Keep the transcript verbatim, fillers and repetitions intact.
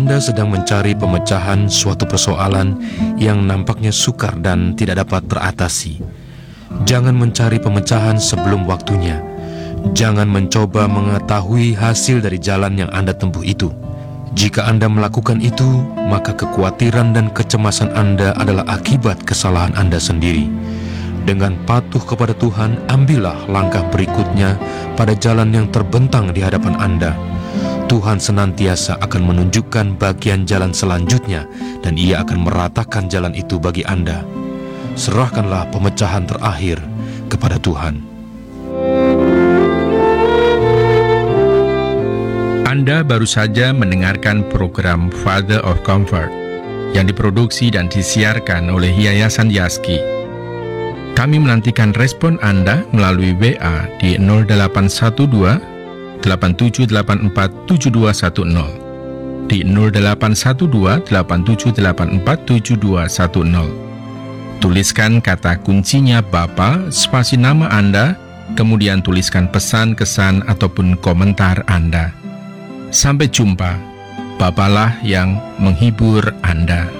Anda sedang mencari pemecahan suatu persoalan yang nampaknya sukar dan tidak dapat teratasi, jangan mencari pemecahan sebelum waktunya. Jangan mencoba mengetahui hasil dari jalan yang Anda tempuh itu. Jika Anda melakukan itu, maka kekhawatiran dan kecemasan Anda adalah akibat kesalahan Anda sendiri. Dengan patuh kepada Tuhan, ambillah langkah berikutnya pada jalan yang terbentang di hadapan Anda. Tuhan senantiasa akan menunjukkan bagian jalan selanjutnya, dan Ia akan meratakan jalan itu bagi Anda. Serahkanlah pemecahan terakhir kepada Tuhan. Anda baru saja mendengarkan program Father of Comfort yang diproduksi dan disiarkan oleh Yayasan Yaski. Kami menantikan respon Anda melalui W A di nol delapan satu dua delapan tujuh delapan empat tujuh dua satu nol, di nol delapan satu dua delapan tujuh delapan empat tujuh dua satu nol. Tuliskan kata kuncinya Bapa, spasi nama Anda, kemudian tuliskan pesan, kesan, ataupun komentar Anda. Sampai jumpa, Bapalah yang menghibur Anda.